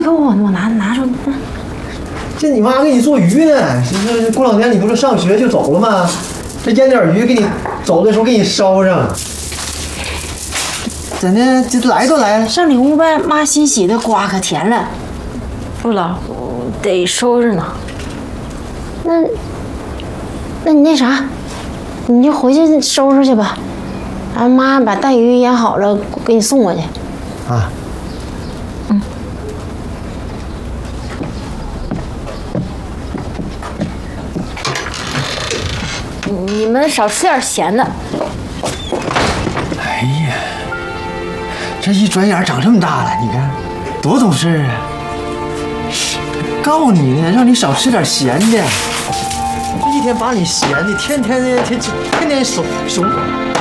给我拿出。 这你妈给你做鱼呢，这过两天你不是上学就走了吗？这腌点鱼给你走的时候给你烧上。怎的？这来都来了， 上里屋呗。妈新洗的瓜可甜了。不了，得收拾呢。那你那啥，你就回去收拾去吧。俺妈把带鱼腌好了，给你送过去。 啊。 嗯。你们少吃点咸的。 哎呀，这一转眼长这么大了，你看，多懂事啊！告你呢，让你少吃点咸的。这一天把你咸的，天天手